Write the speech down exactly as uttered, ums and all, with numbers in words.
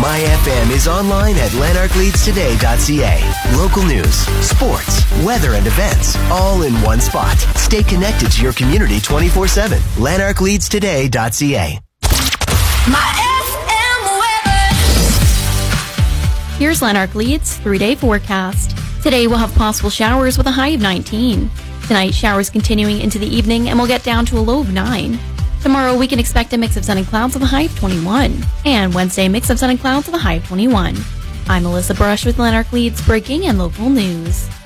My F M is online at lanark leads today dot c a. Local news, sports, weather, and events, all in one spot. Stay connected to your community twenty-four seven. lanark leads today dot c a. My F M weather. Here's Lanark Leeds three-day forecast. Today we'll have possible showers with a high of nineteen. Tonight, showers continuing into the evening and we'll get down to a low of nine. Tomorrow, we can expect a mix of sun and clouds with a high of twenty-one. And Wednesday, mix of sun and clouds with a high of twenty-one. I'm Melissa Brush with Lanark Leeds breaking and local news.